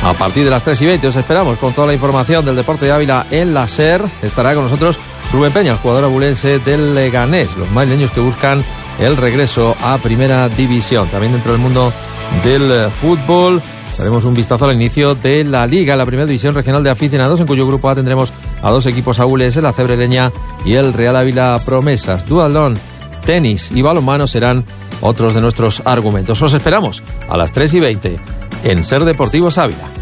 A partir de las 3:20 os esperamos con toda la información del deporte de Ávila en la SER. Estará con nosotros Rubén Peña, el jugador abulense del Leganés, los madrileños que buscan el regreso a Primera División. También dentro del mundo del fútbol haremos un vistazo al inicio de la Liga, la Primera División Regional de Aficionados, en cuyo grupo A tendremos a dos equipos abulenses, la Cebrereña y el Real Ávila Promesas. Duatlón, tenis y balonmano serán otros de nuestros argumentos. Os esperamos a las 3:20 en SER Deportivos Ávila.